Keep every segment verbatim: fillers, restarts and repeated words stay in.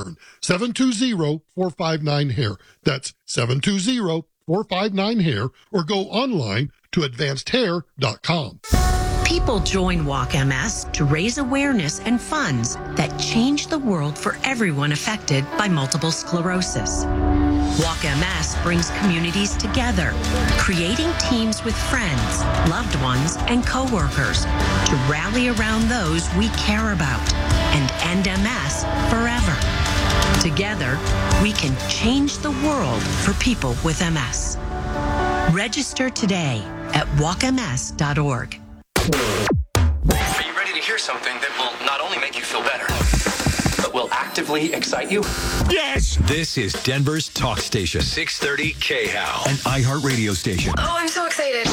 learn. seven two zero, four five nine, H A I R. That's seven two zero, four five nine, H A I R, or go online to advanced hair dot com. People join Walk M S to raise awareness and funds that change the world for everyone affected by multiple sclerosis. Walk M S brings communities together, creating teams with friends, loved ones, and coworkers to rally around those we care about and end M S forever. Together, we can change the world for people with M S. Register today at walk m s dot org. Are you ready to hear something that will not only make you feel better, but will actively excite you? Yes! This is Denver's talk station, six thirty K H A L, an iHeartRadio station. Oh, I'm so excited.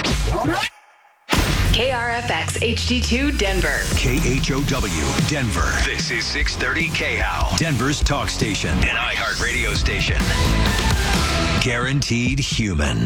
K R F X H D two Denver. K H O W Denver. This is six thirty K H A L, Denver's talk station, an iHeartRadio station. Guaranteed human.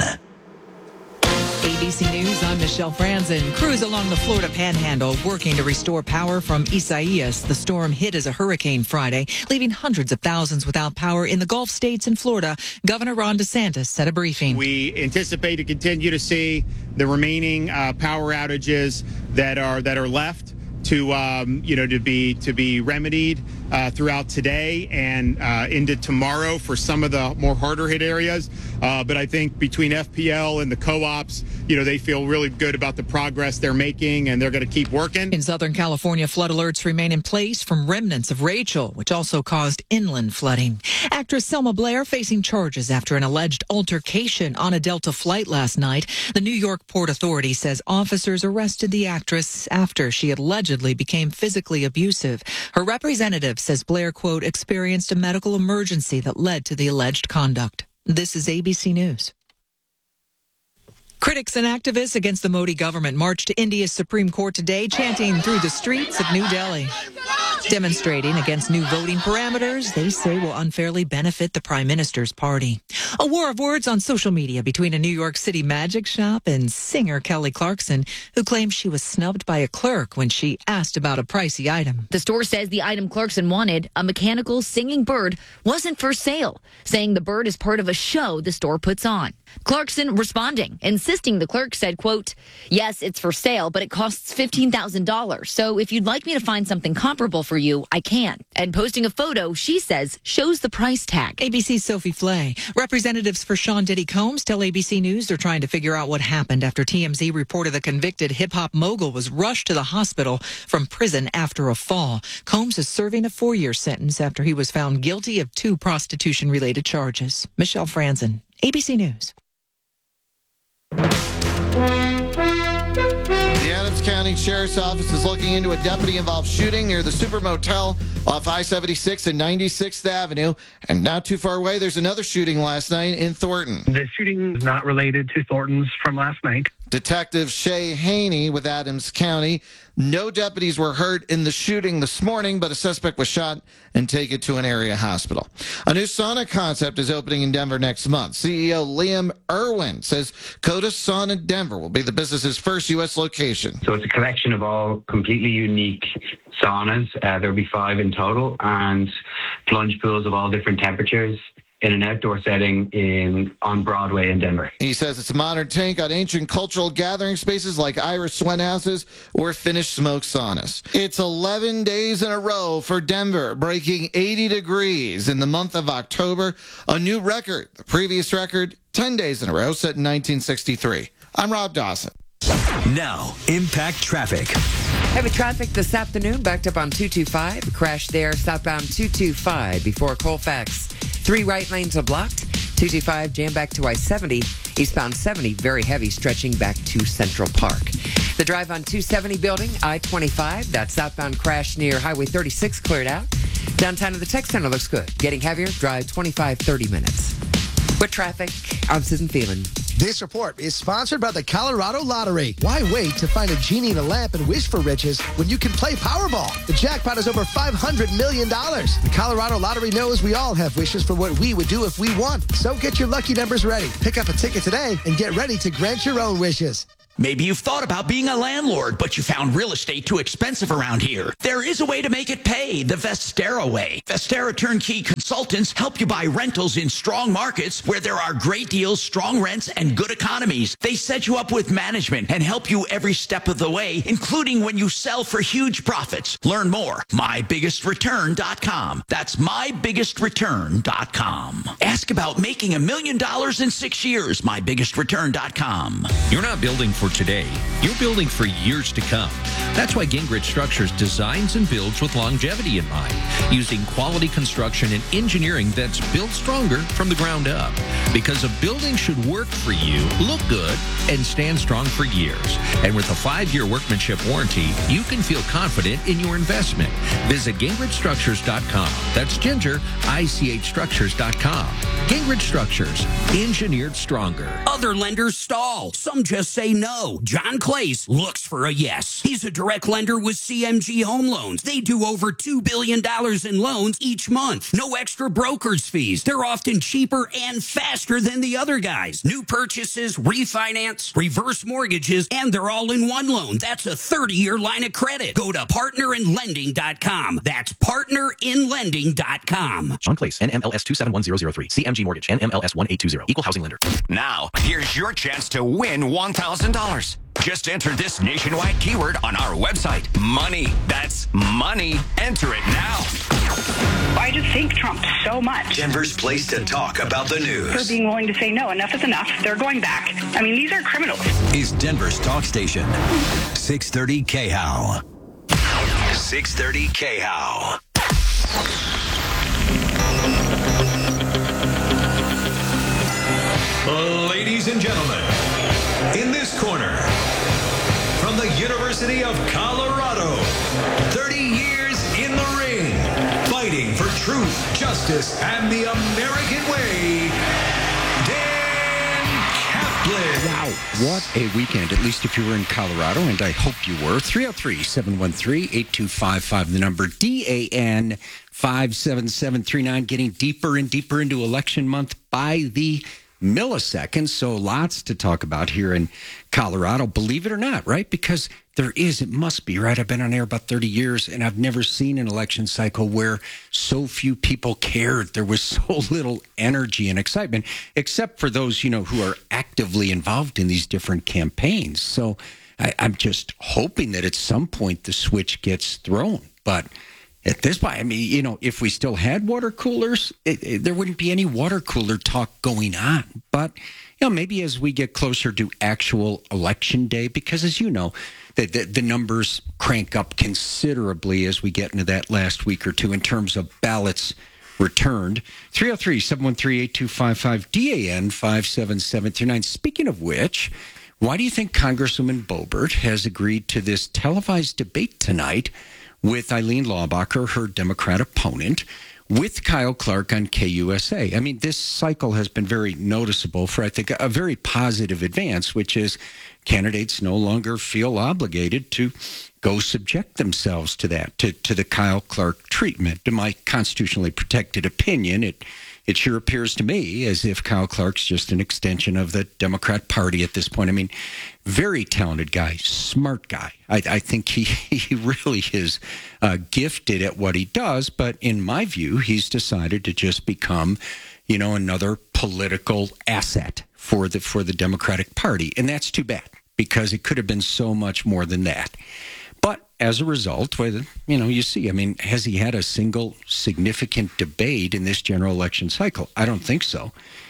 A B C News, I'm Michelle Franzen. Crews along the Florida Panhandle working to restore power from Isaias. The storm hit as a hurricane Friday, leaving hundreds of thousands without power in the Gulf states and Florida. Governor Ron DeSantis said a briefing. We anticipate to continue to see the remaining uh, power outages that are that are left to um, you know to be to be remedied uh, throughout today and uh, into tomorrow for some of the more harder hit areas. Uh, but I think between F P L and the co-ops, you know, they feel really good about the progress they're making, and they're going to keep working. In Southern California, flood alerts remain in place from remnants of Rachel, which also caused inland flooding. Actress Selma Blair facing charges after an alleged altercation on a Delta flight last night. The New York Port Authority says officers arrested the actress after she allegedly became physically abusive. Her representative says Blair, quote, experienced a medical emergency that led to the alleged conduct. This is A B C News. Critics and activists against the Modi government marched to India's Supreme Court today, chanting through the streets of New Delhi. Demonstrating against new voting parameters they say will unfairly benefit the Prime Minister's party. A war of words on social media between a New York City magic shop and singer Kelly Clarkson, who claims she was snubbed by a clerk when she asked about a pricey item. The store says the item Clarkson wanted, a mechanical singing bird, wasn't for sale, saying the bird is part of a show the store puts on. Clarkson responding, insisting the clerk said, quote, yes, it's for sale, but it costs fifteen thousand dollars. So if you'd like me to find something comparable for you, I can. And posting a photo, she says, shows the price tag. A B C's Sophie Flay. Representatives for Sean Diddy Combs tell A B C News they're trying to figure out what happened after T M Z reported the convicted hip-hop mogul was rushed to the hospital from prison after a fall. Combs is serving a four-year sentence after he was found guilty of two prostitution-related charges. Michelle Franzen, A B C News. The Adams County Sheriff's Office is looking into a deputy-involved shooting near the Super Motel off I seventy-six and ninety-sixth Avenue. And not too far away, there's another shooting last night in Thornton. The shooting is not related to Thornton's from last night. Detective Shay Haney with Adams County. No deputies were hurt in the shooting this morning, but a suspect was shot and taken to an area hospital. A new sauna concept is opening in Denver next month. C E O Liam Irwin says Coda Sauna Denver will be the business's first U S location. So it's a collection of all completely unique saunas. Uh, there'll be five in total, and plunge pools of all different temperatures in an outdoor setting in on Broadway in Denver. He says it's a modern take on ancient cultural gathering spaces like Irish sweat houses or Finnish smoke saunas. It's eleven days in a row for Denver, breaking eighty degrees in the month of October, a new record. The previous record, ten days in a row, set in nineteen sixty-three. I'm Rob Dawson. Now, Impact Traffic. Heavy traffic this afternoon, backed up on two twenty-five. Crash there, southbound two twenty-five before Colfax. Three right lanes are blocked. two twenty-five jam back to I seventy. Eastbound seventy, very heavy, stretching back to Central Park. The drive on two seventy building, I twenty-five. That southbound crash near Highway thirty-six cleared out. Downtown to the Tech Center looks good. Getting heavier, drive twenty-five, thirty minutes. With traffic, I'm Susan Phelan. This report is sponsored by the Colorado Lottery. Why wait to find a genie in a lamp and wish for riches when you can play Powerball? The jackpot is over five hundred million dollars. The Colorado Lottery knows we all have wishes for what we would do if we won. So get your lucky numbers ready. Pick up a ticket today and get ready to grant your own wishes. Maybe you've thought about being a landlord, but you found real estate too expensive around here. There is a way to make it pay, the Vestera way. Vestera Turnkey Consultants help you buy rentals in strong markets where there are great deals, strong rents, and good economies. They set you up with management and help you every step of the way, including when you sell for huge profits. Learn more. my biggest return dot com. That's my biggest return dot com. Ask about making a million dollars in six years. my biggest return dot com. You're not building for today. You're building for years to come. That's why Gingrich Structures designs and builds with longevity in mind, using quality construction and engineering that's built stronger from the ground up. Because a building should work for you, look good, and stand strong for years. And with a five-year workmanship warranty, you can feel confident in your investment. Visit Gingrich Structures dot com. That's Ginger, I C H Structures dot com. Gingrich Structures, engineered stronger. Other lenders stall. Some just say no. John Clace looks for a yes. He's a direct lender with C M G Home Loans. They do over two billion dollars in loans each month. No extra broker's fees. They're often cheaper and faster than the other guys. New purchases, refinance, reverse mortgages, and they're all in one loan. That's a thirty-year line of credit. Go to partner in lending dot com. That's partner in lending dot com. John Clace, N M L S two seven one zero zero three. C M G Mortgage, N M L S one eight two zero. Equal housing lender. Now, here's your chance to win one thousand dollars. Just enter this nationwide keyword on our website. Money. That's money. Enter it now. I just hate Trump so much. Denver's place to talk about the news. For being willing to say no, enough is enough. They're going back. I mean, these are criminals. Is Denver's talk station. six thirty K H O W. six thirty K H O W. Ladies and gentlemen, in this corner, from the University of Colorado, thirty years in the ring, fighting for truth, justice, and the American way, Dan Kaplan. Wow, what a weekend, at least if you were in Colorado, and I hope you were. three oh three, seven one three, eight two five five, the number, D A N five seven seven three nine, getting deeper and deeper into election month by the milliseconds. So lots to talk about here in Colorado, believe it or not, right? Because there is, it must be, right? I've been on air about thirty years, and I've never seen an election cycle where so few people cared. There was so little energy and excitement, except for those, you know, who are actively involved in these different campaigns. So I, I'm just hoping that at some point the switch gets thrown. But at this point, I mean, you know, if we still had water coolers, it, it, there wouldn't be any water cooler talk going on. But, you know, maybe as we get closer to actual election day, because as you know, the, the, the numbers crank up considerably as we get into that last week or two in terms of ballots returned. three oh three, seven one three, eight two five five, D A N five seven seven three nine. Speaking of which, why do you think Congresswoman Boebert has agreed to this televised debate tonight with Eileen Laubacher, her Democrat opponent, with Kyle Clark on K U S A? I mean, this cycle has been very noticeable for, I think, a very positive advance, which is candidates no longer feel obligated to go subject themselves to that, to, to the Kyle Clark treatment. In my constitutionally protected opinion, it It sure appears to me as if Kyle Clark's just an extension of the Democrat Party at this point. I mean, very talented guy, smart guy. I, I think he, he really is uh, gifted at what he does. But in my view, he's decided to just become, you know, another political asset for the for the Democratic Party. And that's too bad, because it could have been so much more than that. But as a result, you know, you see, I mean, has he had a single significant debate in this general election cycle? I don't think so.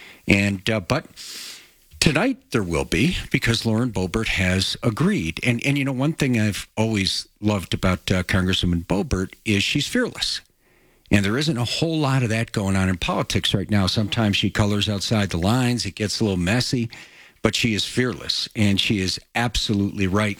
And uh, but tonight there will be, because Lauren Boebert has agreed. And, and you know, one thing I've always loved about uh, Congresswoman Boebert is she's fearless. And there isn't a whole lot of that going on in politics right now. Sometimes she colors outside the lines. It gets a little messy. But she is fearless, and she is absolutely right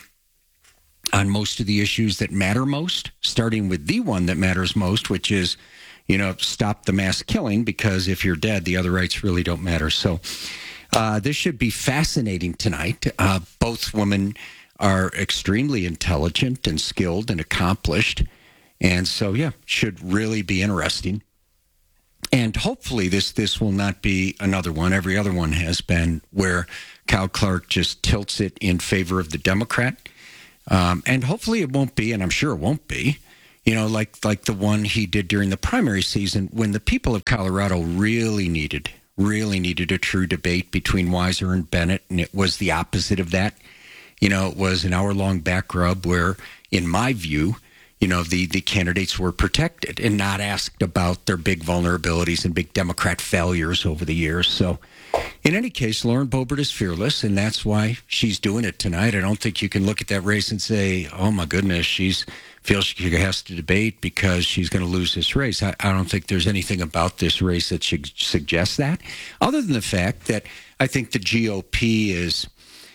on most of the issues that matter most, starting with the one that matters most, which is, you know, stop the mass killing, because if you're dead, the other rights really don't matter. So uh, this should be fascinating tonight. Uh, both women are extremely intelligent and skilled and accomplished. And so, yeah, should really be interesting. And and hopefully this this will not be another one. Every other one has been where Cal Clark just tilts it in favor of the Democrat. Um, and hopefully it won't be, and I'm sure it won't be, you know, like like the one he did during the primary season when the people of Colorado really needed, really needed a true debate between Weiser and Bennett, and it was the opposite of that. You know, it was an hour-long back rub where, in my view, you know, the, the candidates were protected and not asked about their big vulnerabilities and big Democrat failures over the years. So, in any case, Lauren Boebert is fearless, and that's why she's doing it tonight. I don't think you can look at that race and say, oh, my goodness, she's feels she has to debate because she's going to lose this race. I, I don't think there's anything about this race that should suggest that, other than the fact that I think the G O P is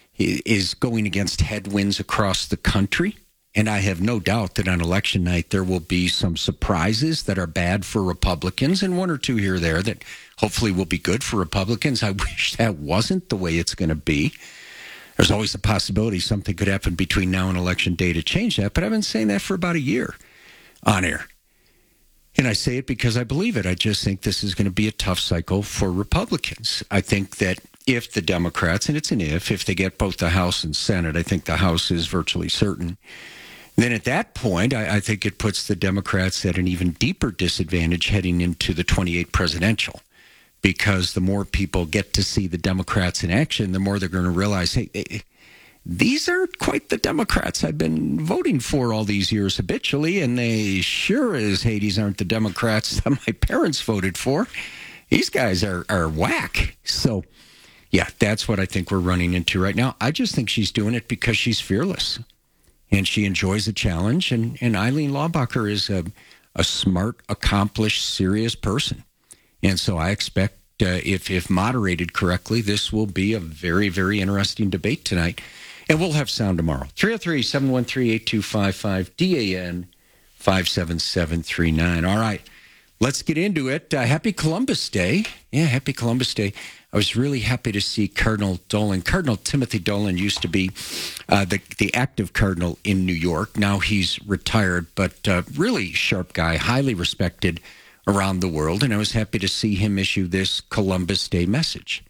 is going against headwinds across the country. And I have no doubt that on election night, there will be some surprises that are bad for Republicans and one or two here or there that hopefully will be good for Republicans. I wish that wasn't the way it's going to be. There's always a possibility something could happen between now and election day to change that. But I've been saying that for about a year on air. And I say it because I believe it. I just think this is going to be a tough cycle for Republicans. I think that if the Democrats, and it's an if, if they get both the House and Senate, I think the House is virtually certain. Then at that point, I, I think it puts the Democrats at an even deeper disadvantage heading into the twenty-eight presidential. Because the more people get to see the Democrats in action, the more they're going to realize, hey, hey, these aren't quite the Democrats I've been voting for all these years habitually, and they sure as Hades aren't the Democrats that my parents voted for. These guys are, are whack. So, yeah, that's what I think we're running into right now. I just think she's doing it because she's fearless, and she enjoys the challenge, and, and Eileen Laubacher is a, a smart, accomplished, serious person. And so I expect, uh, if if moderated correctly, this will be a very, very interesting debate tonight. And we'll have sound tomorrow. three oh three, seven one three, eight two five five, D A N five seven seven three nine. All right, let's get into it. Uh, happy Columbus Day. Yeah, happy Columbus Day. I was really happy to see Cardinal Dolan. Cardinal Timothy Dolan used to be uh, the, the active cardinal in New York. Now he's retired, but uh, really sharp guy, highly respected around the world, and I was happy to see him issue this Columbus Day message.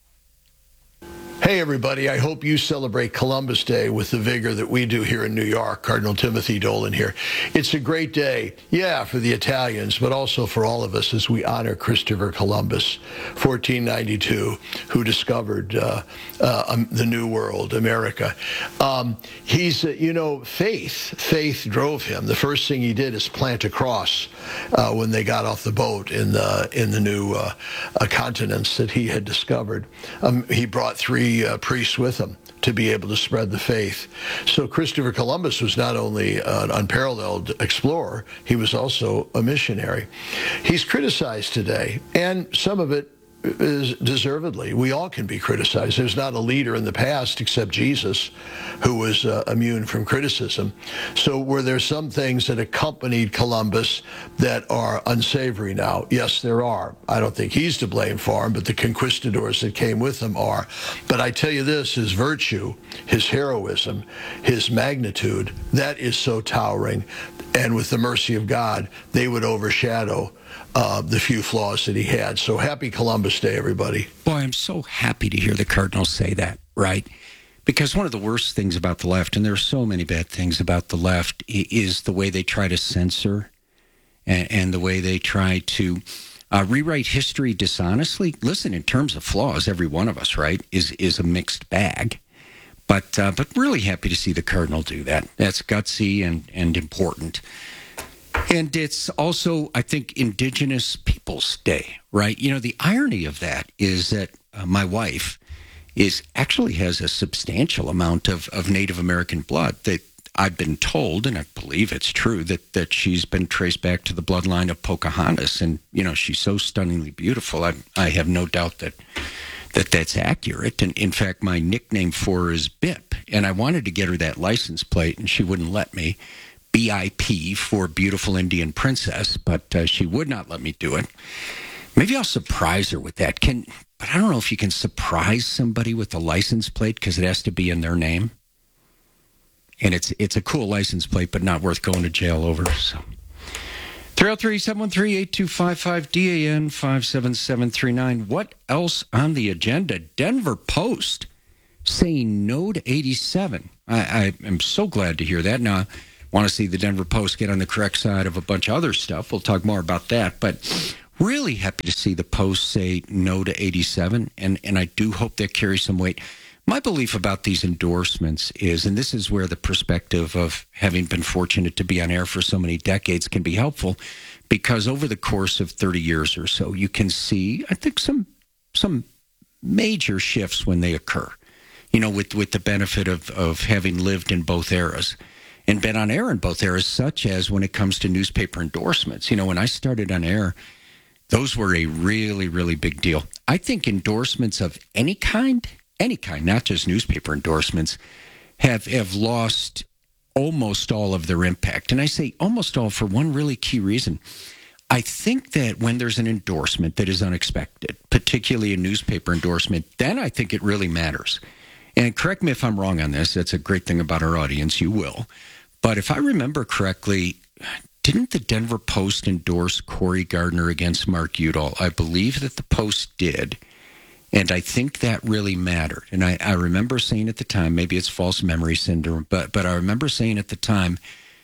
Hey, everybody. I hope you celebrate Columbus Day with the vigor that we do here in New York. Cardinal Timothy Dolan here. It's a great day, yeah, for the Italians, but also for all of us as we honor Christopher Columbus, fourteen ninety-two, who discovered uh, uh, um, the New World, America. Um, he's, uh, you know, faith. Faith drove him. The first thing he did is plant a cross uh, when they got off the boat in the, in the new uh, uh, continents that he had discovered. Um, he brought three Uh, priests with him to be able to spread the faith. So Christopher Columbus was not only an unparalleled explorer, he was also a missionary. He's criticized today, and some of it is deservedly. We all can be criticized. There's not a leader in the past except Jesus who was uh, immune from criticism. So were there some things that accompanied Columbus that are unsavory now? Yes, there are. I don't think he's to blame for them, but the conquistadors that came with him are. But I tell you this, his virtue, his heroism, his magnitude, that is so towering. And with the mercy of God, they would overshadow Uh, the few flaws that he had. So happy Columbus Day, everybody. Boy, I'm so happy to hear the Cardinals say that, right? Because one of the worst things about the left, and there are so many bad things about the left, is the way they try to censor and, and the way they try to uh, rewrite history dishonestly. Listen, in terms of flaws, every one of us, right, is is a mixed bag. But uh, but really happy to see the Cardinal do that. That's gutsy and, and important. And it's also, I think, Indigenous Peoples Day, right? You know, the irony of that is that uh, my wife is actually has a substantial amount of, of Native American blood that I've been told, and I believe it's true, that, that she's been traced back to the bloodline of Pocahontas. And, you know, she's so stunningly beautiful. I, I have no doubt that, that that's accurate. And in fact, my nickname for her is Bip. And I wanted to get her that license plate, and she wouldn't let me. B I P for Beautiful Indian Princess, but uh, she would not let me do it. Maybe I'll surprise her with that. Can, but I don't know if you can surprise somebody with a license plate because it has to be in their name. And it's it's a cool license plate, but not worth going to jail over. So three oh three, seven one three, eight two five five, D A N five seven seven three nine. What else on the agenda? Denver Post saying no to eighty-seven. I, I am so glad to hear that. Now, I want to see the Denver Post get on the correct side of a bunch of other stuff. We'll talk more about that. But really happy to see the Post say no to eighty-seven, and, and I do hope that carries some weight. My belief about these endorsements is, and this is where the perspective of having been fortunate to be on air for so many decades can be helpful, because over the course of thirty years or so, you can see, I think, some some major shifts when they occur, you know, with, with the benefit of, of having lived in both eras and been on air in both eras, such as when it comes to newspaper endorsements. You know, when I started on air, those were a really, really big deal. I think endorsements of any kind, any kind, not just newspaper endorsements, have have lost almost all of their impact. And I say almost all for one really key reason. I think that when there's an endorsement that is unexpected, particularly a newspaper endorsement, then I think it really matters. And correct me if I'm wrong on this. That's a great thing about our audience. You will. But if I remember correctly, didn't the Denver Post endorse Corey Gardner against Mark Udall? I believe that the Post did. And I think that really mattered. And I, I remember saying at the time, maybe it's false memory syndrome, but but I remember saying at the time,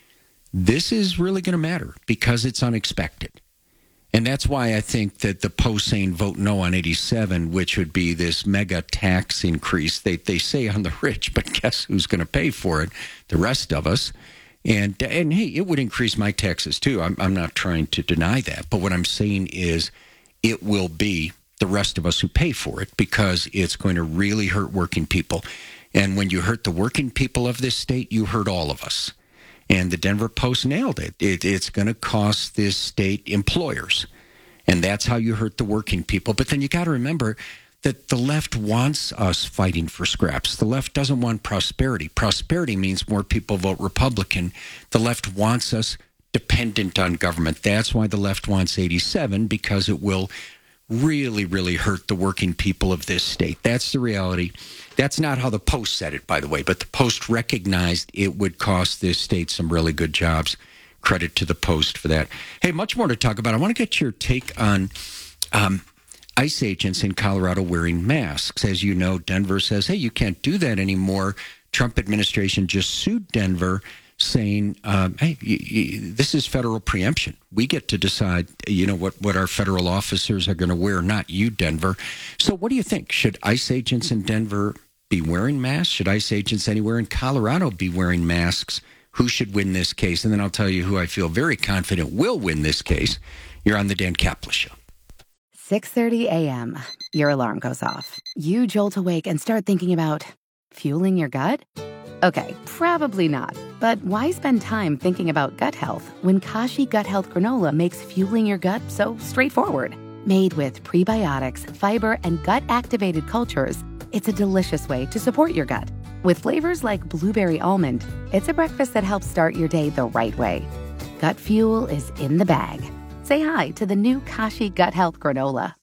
this is really going to matter because it's unexpected. And that's why I think that the Post saying vote no on eighty-seven, which would be this mega tax increase, they, they say on the rich, but guess who's going to pay for it? The rest of us. And, and hey, it would increase my taxes too. I'm, I'm not trying to deny that. But what I'm saying is it will be the rest of us who pay for it, because it's going to really hurt working people. And when you hurt the working people of this state, you hurt all of us. And the Denver Post nailed it. it it's going to cost this state employers. And that's how you hurt the working people. But then you got to remember that the left wants us fighting for scraps. The left doesn't want prosperity. Prosperity means more people vote Republican. The left wants us dependent on government. That's why the left wants eighty-seven, because it will really, really hurt the working people of this state. That's the reality. That's not how the Post said it, by the way, but the Post recognized it would cost this state some really good jobs. Credit to the Post for that. Hey, much more to talk about. I want to get your take on um, ICE agents in Colorado wearing masks. As you know, Denver says, hey, you can't do that anymore. Trump administration just sued Denver, saying, um, hey, y- y- this is federal preemption. We get to decide, you know, what, what our federal officers are going to wear, not you, Denver. So what do you think? Should ICE agents in Denver be wearing masks? Should ICE agents anywhere in Colorado be wearing masks? Who should win this case? And then I'll tell you who I feel very confident will win this case. You're on the Dan Kaplan Show. six thirty a.m. Your alarm goes off. You jolt awake and start thinking about fueling your gut? Okay, probably not. But why spend time thinking about gut health when Kashi Gut Health Granola makes fueling your gut so straightforward? Made with prebiotics, fiber, and gut-activated cultures, it's a delicious way to support your gut. With flavors like blueberry almond, it's a breakfast that helps start your day the right way. Gut fuel is in the bag. Say hi to the new Kashi Gut Health Granola.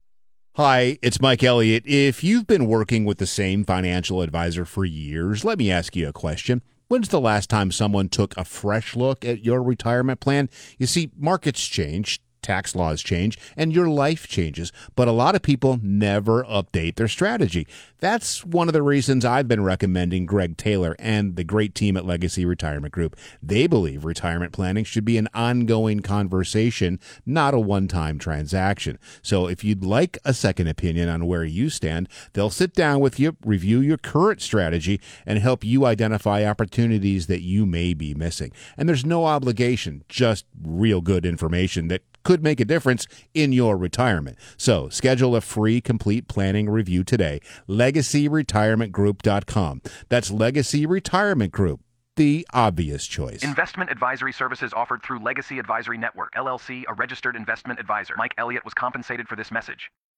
Hi, it's Mike Elliott. If you've been working with the same financial advisor for years, let me ask you a question. When's the last time someone took a fresh look at your retirement plan? You see, markets change, tax laws change, and your life changes, but a lot of people never update their strategy. That's one of the reasons I've been recommending Greg Taylor and the great team at Legacy Retirement Group. They believe retirement planning should be an ongoing conversation, not a one-time transaction. So if you'd like a second opinion on where you stand, they'll sit down with you, review your current strategy, and help you identify opportunities that you may be missing. And there's no obligation, just real good information that could make a difference in your retirement. So schedule a free complete planning review today. legacy retirement group dot com. That's Legacy Retirement Group, the obvious choice. Investment advisory services offered through Legacy Advisory Network, L L C, a registered investment advisor. Mike Elliott was compensated for this message.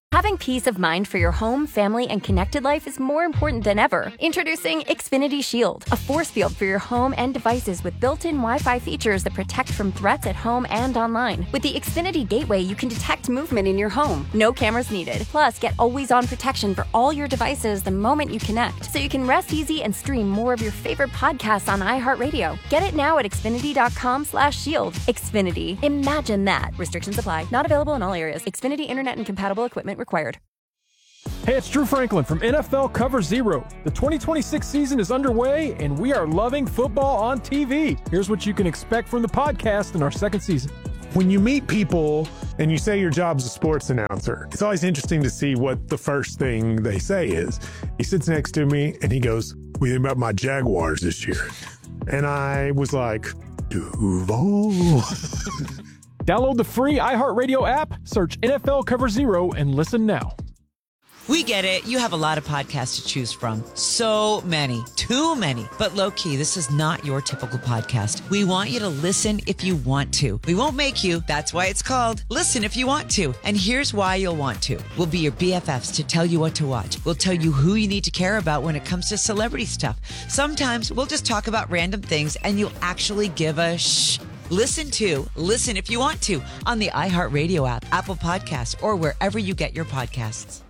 Having peace of mind for your home, family, and connected life is more important than ever. Introducing Xfinity Shield, a force field for your home and devices with built-in Wi-Fi features that protect from threats at home and online. With the Xfinity Gateway, you can detect movement in your home. No cameras needed. Plus, get always-on protection for all your devices the moment you connect, so you can rest easy and stream more of your favorite podcasts on iHeartRadio. Get it now at Xfinity.com slash shield. Xfinity. Imagine that. Restrictions apply. Not available in all areas. Xfinity Internet and compatible equipment required. Hey, it's Drew Franklin from N F L Cover Zero. The twenty twenty-six season is underway, and we are loving football on T V. Here's what you can expect from the podcast in our second season. When you meet people and you say your job's a sports announcer, it's always interesting to see what the first thing they say is. He sits next to me, and he goes, "What do you think about my Jaguars this year?" And I was like, Duval. Download the free iHeartRadio app, search N F L Cover Zero, and listen now. We get it. You have a lot of podcasts to choose from. So many. Too many. But low-key, this is not your typical podcast. We want you to listen if you want to. We won't make you. That's why it's called Listen If You Want To. And here's why you'll want to. We'll be your B F Fs to tell you what to watch. We'll tell you who you need to care about when it comes to celebrity stuff. Sometimes we'll just talk about random things and you'll actually give a shh. Listen to Listen If You Want To on the iHeartRadio app, Apple Podcasts, or wherever you get your podcasts.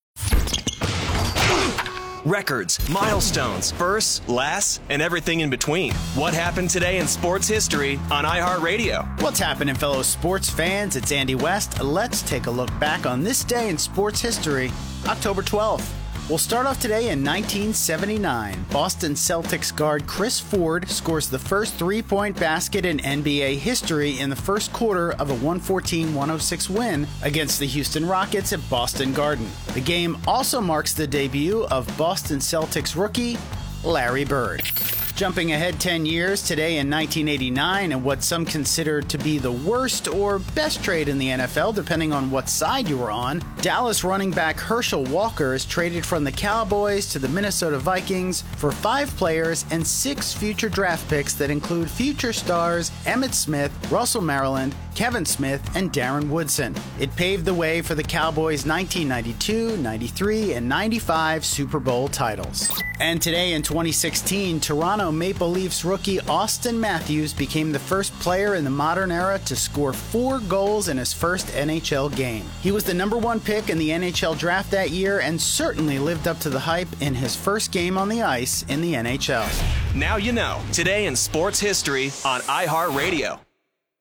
Records, milestones, firsts, lasts, and everything in between. What happened today in sports history on iHeartRadio? What's happening, fellow sports fans? It's Andy West. Let's take a look back on this day in sports history, October twelfth. We'll start off today in nineteen seventy-nine. Boston Celtics guard Chris Ford scores the first three-point basket in N B A history in the first quarter of a one fourteen one oh six win against the Houston Rockets at Boston Garden. The game also marks the debut of Boston Celtics rookie Larry Bird. Jumping ahead ten years, today in nineteen eighty-nine, and what some consider to be the worst or best trade in the N F L, depending on what side you were on, Dallas running back Herschel Walker is traded from the Cowboys to the Minnesota Vikings for five players and six future draft picks that include future stars Emmitt Smith, Russell Maryland, Kevin Smith, and Darren Woodson. It paved the way for the Cowboys' nineteen ninety-two, ninety-three, and ninety-five Super Bowl titles. And today in twenty sixteen, Toronto Maple Leafs rookie Austin Matthews became the first player in the modern era to score four goals in his first N H L game. He was the number one pick in the N H L draft that year and certainly lived up to the hype in his first game on the ice in the N H L. Now you know. Today in sports history on iHeartRadio.